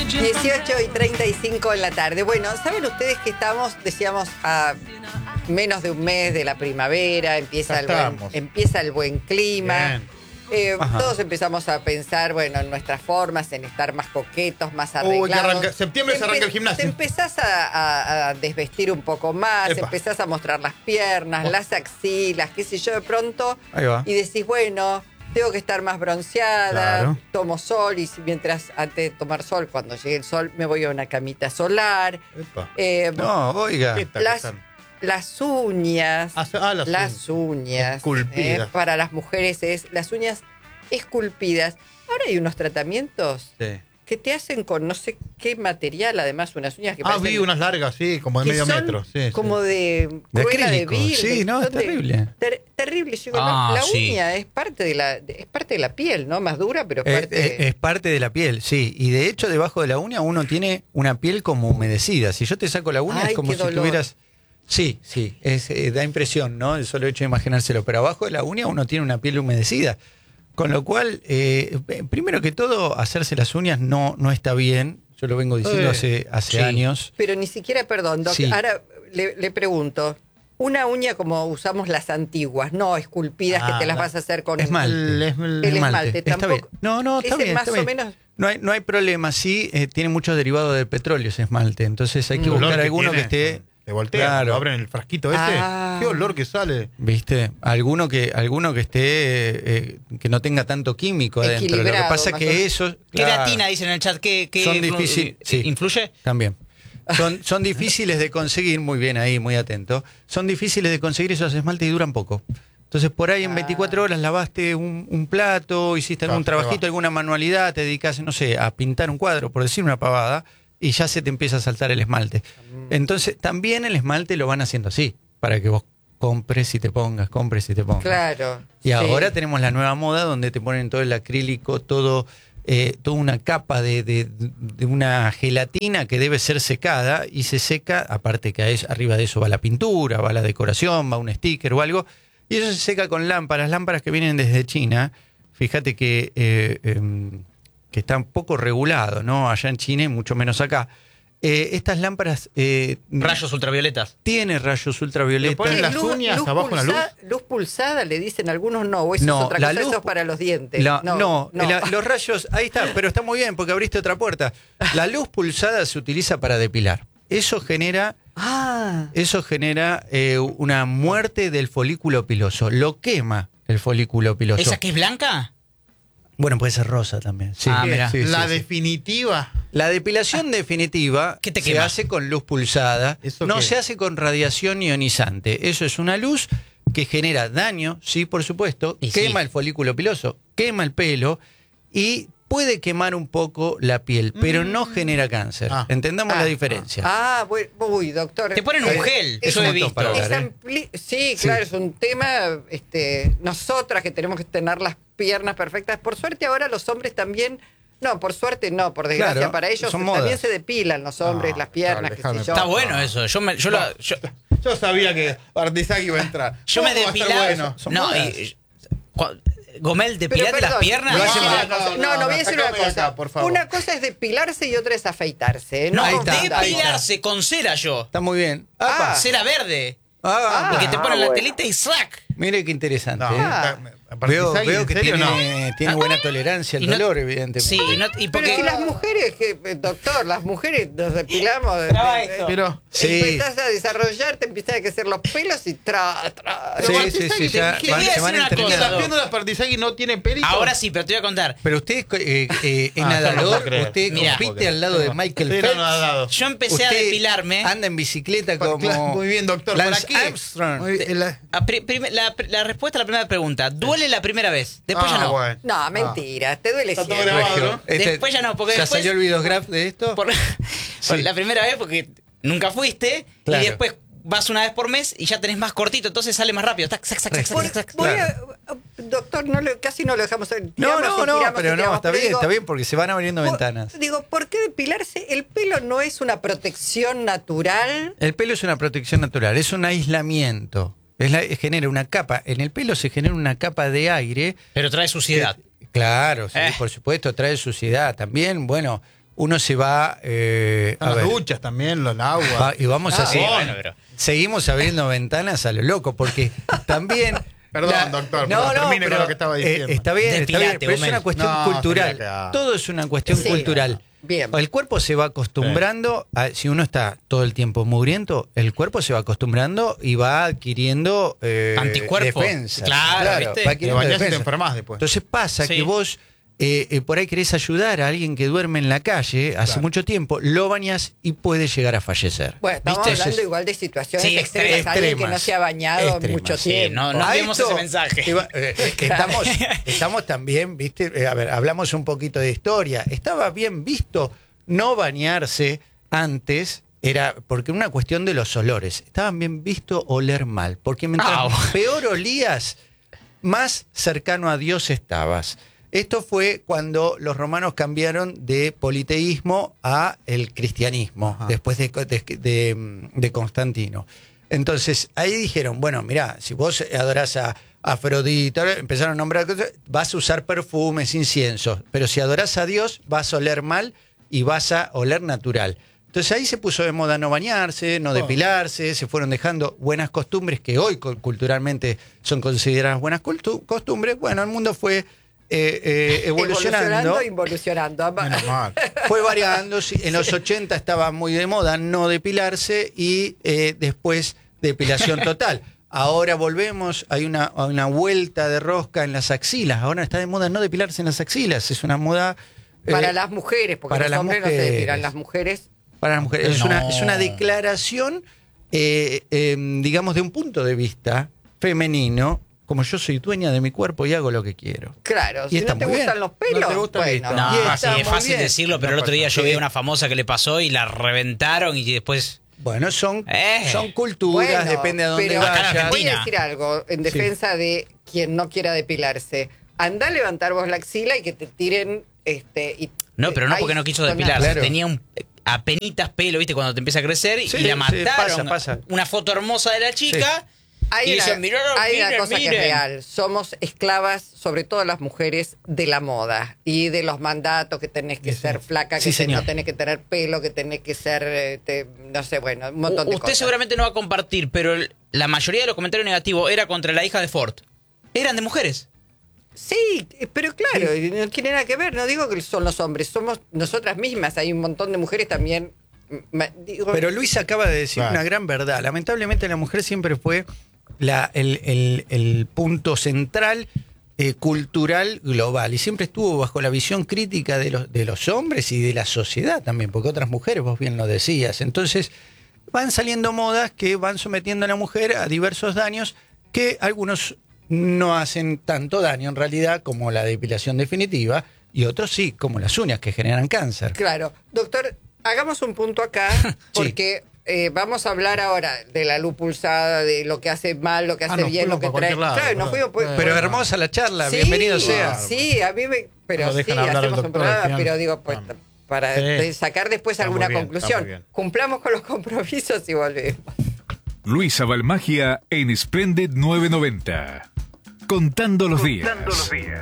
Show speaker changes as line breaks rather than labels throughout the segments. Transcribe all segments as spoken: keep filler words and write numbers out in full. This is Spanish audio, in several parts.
dieciocho y treinta y cinco en la tarde. Bueno, ¿saben ustedes que estamos, decíamos, a menos de un mes de la primavera? Empieza, el buen, empieza el buen clima. Eh, todos empezamos a pensar, bueno, en nuestras formas, en estar más coquetos, más arreglados.
Uy, que arranca, septiembre se arranca el gimnasio.
Te empezás a, a, a desvestir un poco más, Epa. empezás a mostrar las piernas, oh. las axilas, qué sé yo, de pronto. Ahí va. Y decís, bueno, tengo que estar más bronceada, claro. tomo sol y mientras, antes de tomar sol, cuando llegue el sol, me voy a una camita solar. Eh,
no, oiga.
Las, Las uñas, ah, las, las uñas, eh, para las mujeres es las uñas esculpidas. Ahora hay unos tratamientos sí. que te hacen con no sé qué material, además unas uñas que
Ah, vi unas largas, sí, como de medio metro. Sí,
como
sí.
de cruela de, de vidrio.
Sí, no, es terrible.
Ter, terrible. Yo digo, ah, la sí. uña es parte de la es parte de la piel, ¿no? Más dura, pero es parte
es, de... es parte de la piel, sí. Y de hecho, debajo de la uña uno tiene una piel como humedecida. Si yo te saco la uña, Ay, es como si dolor. tuvieras... Sí, sí, es, eh, da impresión, ¿no? El solo hecho de imaginárselo. Pero abajo de la uña uno tiene una piel humedecida. Con lo cual, eh, primero que todo, hacerse las uñas no, no está bien. Yo lo vengo diciendo eh, hace, hace
sí.
años.
Pero ni siquiera, perdón, Doc, sí. ahora le, le pregunto. Una uña como usamos las antiguas, no esculpidas ah, que te las vas a hacer con
esmalte.
el,
el,
el, el esmalte.
Está
tampoco.
Bien. No, no, está bien.
Más
está
o
bien.
menos.
No hay, no hay problema. Sí, eh, tiene muchos derivados del petróleo ese esmalte. Entonces hay que buscar que alguno
tiene.
que esté.
Te voltea, claro. abren el frasquito ese. Ah. Qué olor que sale.
¿Viste? Alguno que alguno que esté eh, que no tenga tanto químico adentro. Lo que pasa es que eso.
Queratina, claro, dicen en el chat. ¿Qué, qué
son difíciles? Sí,
¿Influye?
También. Son, son difíciles de conseguir, muy bien ahí, muy atento. Son difíciles de conseguir esos esmaltes y duran poco. Entonces, por ahí en veinticuatro horas lavaste un, un plato, hiciste algún claro, trabajito, alguna manualidad, te dedicas, no sé, a pintar un cuadro, por decir una pavada, y ya se te empieza a saltar el esmalte. Entonces, también el esmalte lo van haciendo así, para que vos compres y te pongas, compres y te pongas.
Claro.
Y sí. ahora tenemos la nueva moda donde te ponen todo el acrílico, todo... Eh, toda una capa de, de, de una gelatina que debe ser secada y se seca, aparte que es, arriba de eso va la pintura, va la decoración, va un sticker o algo, y eso se seca con lámparas, lámparas que vienen desde China. Fíjate que, eh, eh, que está un poco regulado, ¿no? Allá en China y mucho menos acá. Eh, estas lámparas... Eh,
rayos ultravioletas.
Tiene rayos ultravioletas.
¿Le ponen las
luz,
uñas
luz
abajo
pulsa,
en la luz?
Luz pulsada, le dicen algunos no, o eso
no,
es otra
la
cosa,
luz,
eso es para los dientes.
La, no,
no,
no. La, los rayos, ahí está, pero está muy bien porque abriste otra puerta. La luz pulsada se utiliza para depilar. Eso genera,
ah.
eso genera eh, una muerte del folículo piloso. Lo quema el folículo piloso.
¿Esa que es blanca?
Bueno, puede ser rosa también. Sí,
ah, mira.
sí,
la
sí,
definitiva.
La depilación definitiva
¿Qué te
se
quema?
hace con luz pulsada. No qué? se hace con radiación ionizante. Eso es una luz que genera daño, sí, por supuesto. Y quema sí. el folículo piloso, quema el pelo y puede quemar un poco la piel, pero no genera cáncer. Ah. Entendamos ah, la diferencia.
Ah, ah uy, doctor.
Te ponen un gel, eso he visto.
Es ampli- sí, claro, sí. es un tema, este, nosotras que tenemos que tener las piernas perfectas. Por suerte ahora los hombres también, no, por suerte no, por desgracia claro, para ellos también modas. se depilan los hombres, no, las piernas, qué sé yo.
Está bueno eso, yo me, yo,
no,
lo, yo,
yo sabía que Bartizaki iba a entrar.
Yo me depilaba. Bueno? No, y, Gomel, ¿depilate las piernas?
No, no, no, no, no voy a decir una cosa. Acá, por favor. Una cosa es depilarse y otra es afeitarse.
No, no depilarse con cera yo.
Está muy bien.
Ah, cera verde. Ah, y que te ponen ah, la bueno. telita y ¡sac!
Mire qué interesante. No,
ah.
Veo, veo que tiene, no? tiene buena tolerancia al
no,
dolor, evidentemente.
Sí, no, y porque...
Pero si las mujeres, que, doctor, las mujeres nos depilamos. De,
de,
pero sí. Empezás a desarrollar, te empiezan a crecer los pelos y tra, tra.
Sí, sí, sí, ya van, se van entrenando.
¿Estás viendo las Partizaki no tienen pelitos?
Ahora sí, pero te voy a contar.
Pero usted eh, eh, es ah, nadador, no usted Mira, compite al lado de Michael Phelps. No,
yo empecé a depilarme.
Anda en bicicleta como...
Muy bien, doctor.
Lance Armstrong.
La, la, la respuesta a la primera pregunta. ¿Duele la primera vez? Después ah, ya no.
Bueno. No, mentira. Ah. Te duele siempre.
Grabado, ¿no? Este, después ya no. Porque
¿Ya
después,
salió el videograph de esto?
Por, sí. por la primera vez porque nunca fuiste. Claro. Y después vas una vez por mes y ya tenés más cortito. Entonces sale más rápido. Tac, sac, sac, sac, sac, sac.
Voy a, doctor, no lo, casi no lo dejamos.
No, no, no. Pero no, está bien,
digo,
está bien porque se van abriendo
por,
ventanas.
Digo, ¿por qué depilarse? ¿El pelo no es una protección natural?
El pelo es una protección natural. Es un aislamiento. Es la, genera una capa, en el pelo se genera una capa de aire.
Pero trae suciedad.
Que, claro, sí, eh. por supuesto, trae suciedad. También, bueno, uno se va... Eh,
a las ver, duchas también, el agua.
Va, y vamos
ah,
así.
Bueno, pero...
Seguimos abriendo ventanas a lo loco, porque también...
Perdón,
la,
doctor,
no,
pero
no,
termine
pero,
con lo que estaba diciendo.
Eh, está bien,
Depilate,
está bien, pero es una cuestión
no,
cultural. Todo es una cuestión sí, cultural.
Bien.
El cuerpo se va acostumbrando, sí. a, si uno está todo el tiempo mugriento, el cuerpo se va acostumbrando y va adquiriendo eh,
anticuerpos.
Defensa.
Claro,
claro
¿viste?
va adquiriendo
defensa.
Te
te enfermas después.
Entonces pasa
sí.
que vos eh, eh, por ahí querés ayudar a alguien que duerme en la calle hace claro. mucho tiempo, lo bañás y puede llegar a fallecer.
Bueno, estamos
¿viste?
hablando
Entonces,
igual de situaciones
sí,
extremas.
extremas.
Alguien que no se ha bañado
Extremas,
mucho
sí,
tiempo.
No, no vemos ese mensaje.
Iba, eh, eh, estamos, estamos también, viste, eh, a ver, hablamos un poquito de historia. Estaba bien visto no bañarse antes, era porque una cuestión de los olores. Estaban bien visto oler mal, porque mientras oh. peor olías, más cercano a Dios estabas. Esto fue cuando los romanos cambiaron de politeísmo a el cristianismo, Ajá. después de, de, de, de Constantino. Entonces, ahí dijeron, bueno, mirá, si vos adorás a Afrodita, empezaron a nombrar cosas, vas a usar perfumes, inciensos, pero si adorás a Dios, vas a oler mal y vas a oler natural. Entonces ahí se puso de moda no bañarse, no depilarse, se fueron dejando buenas costumbres que hoy culturalmente son consideradas buenas costumbres. Bueno, el mundo fue eh, eh, evolucionando.
Evolucionando, involucionando.
Fue variando. En los ochenta estaba muy de moda no depilarse y eh, después depilación total. Ahora volvemos, hay una, una vuelta de rosca en las axilas. Ahora está de moda no depilarse en las axilas. Es una moda...
Para
eh,
las mujeres, porque
para
los hombres
mujeres.
no se depilan, las mujeres...
Para las mujeres. Es,
no.
una, es una declaración, eh, eh, digamos, de un punto de vista femenino, como yo soy dueña de mi cuerpo y hago lo que quiero.
Claro,
y
si no te gustan bien. los pelos,
no te gusta
bueno.
No,
y
sí, es fácil
bien.
decirlo, pero no el otro día yo vi una famosa que le pasó y la reventaron y después...
Bueno, son,
eh.
son culturas,
bueno,
depende de dónde
pero
vayas.
Voy a decir algo en defensa sí. de quien no quiera depilarse. Andá a levantar vos la axila y que te tiren... este y,
No, pero no porque no quiso depilarse. Claro. Tenía un apenitas pelo, ¿viste? Cuando te empieza a crecer y,
sí,
y la mataron.
Sí, pasa, pasa.
Una foto hermosa de la chica. Sí.
Hay,
y
una,
dicen, miren,
hay
miren,
una cosa
miren.
que es real. Somos esclavas, sobre todo las mujeres, de la moda y de los mandatos que tenés que sí, ser flaca, que sí, te, no tenés que tener pelo, que tenés que ser, te, no sé, bueno, un montón
U-
de
usted
cosas.
Usted seguramente no va a compartir, pero el, la mayoría de los comentarios negativos era contra la hija de Ford. Eran de mujeres.
Sí, pero claro, sí. no tiene nada que ver. No digo que son los hombres, somos nosotras mismas. Hay un montón de mujeres también. Digo,
pero Luis acaba de decir claro. una gran verdad. Lamentablemente la mujer siempre fue la, el, el, el punto central eh, cultural global y siempre estuvo bajo la visión crítica de los, de los hombres y de la sociedad también, porque otras mujeres, vos bien lo decías. Entonces van saliendo modas que van sometiendo a la mujer a diversos daños que algunos no hacen tanto daño en realidad como la depilación definitiva y otros sí, como las uñas que generan cáncer.
Claro. Doctor, hagamos un punto acá porque sí. eh, vamos a hablar ahora de la luz pulsada, de lo que hace mal, lo que hace ah, bien, lo que trae. Lado, claro, nos fuimos por,
pero bueno. hermosa la charla, sí, bienvenido sea.
Sí, a mí me... Pero sí, hacemos un programa, pero digo, pues, no. para sí. sacar después está alguna bien, conclusión. Cumplamos con los compromisos y volvemos.
Luisa Balmagia en Splendid novecientos noventa. Contando los días.
Contando los días.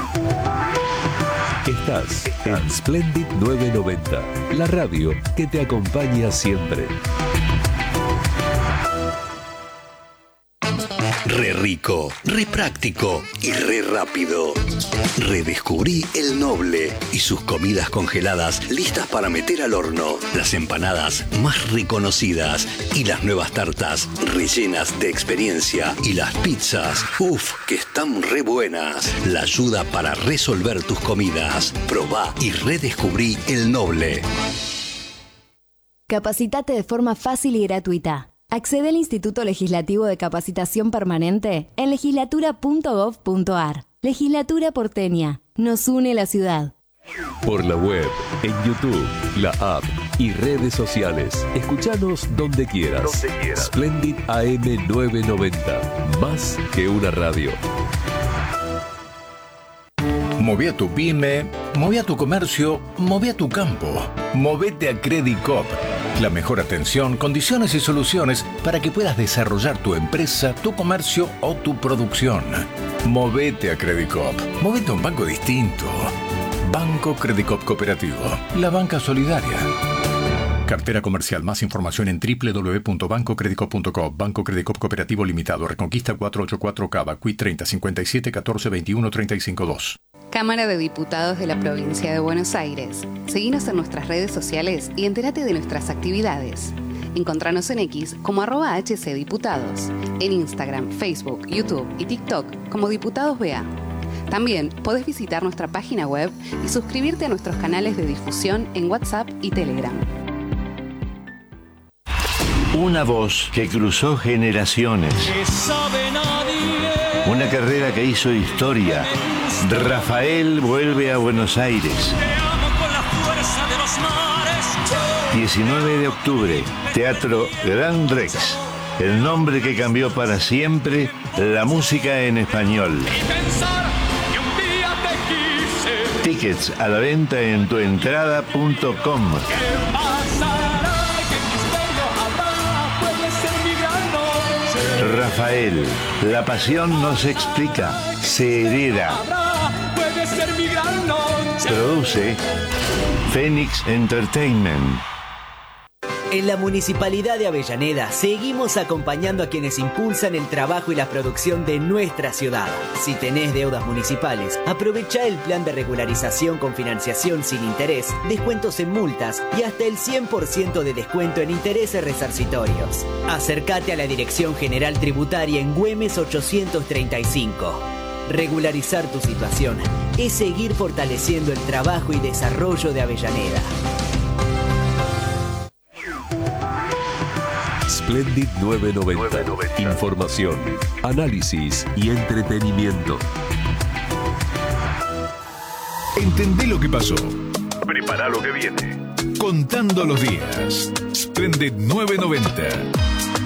Estás en Splendid novecientos noventa, la radio que te acompaña siempre.
Re rico, re práctico y re rápido. Redescubrí El Noble y sus comidas congeladas listas para meter al horno. Las empanadas más reconocidas y las nuevas tartas rellenas de experiencia. Y las pizzas, uff, que están re buenas. La ayuda para resolver tus comidas. Probá y redescubrí El Noble.
Capacitate de forma fácil y gratuita. Accede al Instituto Legislativo de Capacitación Permanente en legislatura punto gov punto ar. Legislatura porteña. Nos une la ciudad.
Por la web, en YouTube, la app y redes sociales. Escuchanos donde quieras. Donde quieras. Splendid A M novecientos noventa. Más que una radio.
Moví a tu pyme, moví a tu comercio, moví a tu campo. Movete a Credit Coop. La mejor atención, condiciones y soluciones para que puedas desarrollar tu empresa, tu comercio o tu producción. Movete a Credit Coop. Movete a un banco distinto. Banco Credicop Cooperativo, la banca solidaria. Cartera comercial. Más información en doble u doble u doble u punto banco credicop punto com. Banco Credicop Cooperativo Limitado. Reconquista cuatrocientos ochenta y cuatro Cava. Q I treinta cincuenta y siete catorce veintiuno treinta y cinco dos.
Cámara de Diputados de la Provincia de Buenos Aires. Seguinos en nuestras redes sociales y entérate de nuestras actividades. Encontranos en X como arroba hcdiputados. En Instagram, Facebook, YouTube y TikTok como Diputados B A. También podés visitar nuestra página web y suscribirte a nuestros canales de difusión en WhatsApp y Telegram.
Una voz que cruzó generaciones. Una carrera que hizo historia. Rafael vuelve a Buenos Aires. diecinueve de octubre, Teatro Gran Rex. El nombre que cambió para siempre la música en español. Tickets a la venta en tuentrada punto com. Rafael, la pasión no se explica, se hereda. Produce Phoenix Entertainment.
En la Municipalidad de Avellaneda seguimos acompañando a quienes impulsan el trabajo y la producción de nuestra ciudad. Si tenés deudas municipales, aprovecha el plan de regularización con financiación sin interés, descuentos en multas y hasta el cien por ciento de descuento en intereses resarcitorios. Acércate a la Dirección General Tributaria en Güemes ochocientos treinta y cinco. Regularizar tu situación es seguir fortaleciendo el trabajo y desarrollo de Avellaneda.
Splendid novecientos noventa. Información, análisis y entretenimiento.
Entendé lo que pasó.
Prepara lo que viene.
Contando los días. Splendid novecientos noventa.